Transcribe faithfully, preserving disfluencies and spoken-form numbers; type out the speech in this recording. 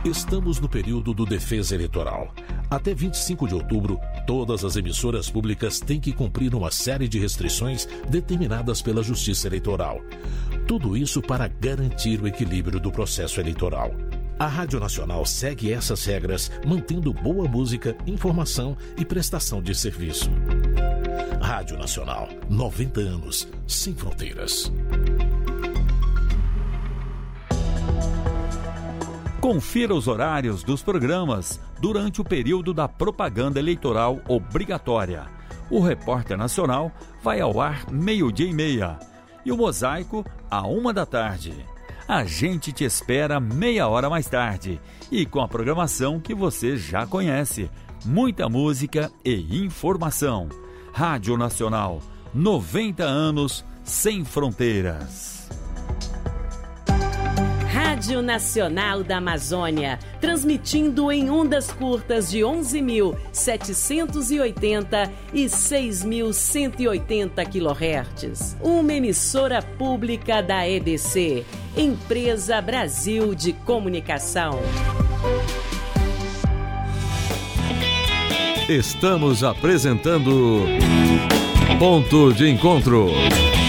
Estamos no período do Defesa Eleitoral. Até vinte e cinco de outubro, todas as emissoras públicas têm que cumprir uma série de restrições determinadas pela Justiça Eleitoral. Tudo isso para garantir o equilíbrio do processo eleitoral. A Rádio Nacional segue essas regras, mantendo boa música, informação e prestação de serviço. Rádio Nacional, noventa anos, sem fronteiras. Confira os horários dos programas durante o período da propaganda eleitoral obrigatória. O Repórter Nacional vai ao ar meio-dia e meia e o Mosaico à uma da tarde. A gente te espera meia hora mais tarde e com a programação que você já conhece. Muita música e informação. Rádio Nacional, noventa anos sem fronteiras. Rádio Nacional da Amazônia, transmitindo em ondas curtas de onze mil setecentos e oitenta e seis mil cento e oitenta quilohertz. Uma emissora pública da E B C, Empresa Brasil de Comunicação. Estamos apresentando Ponto de Encontro.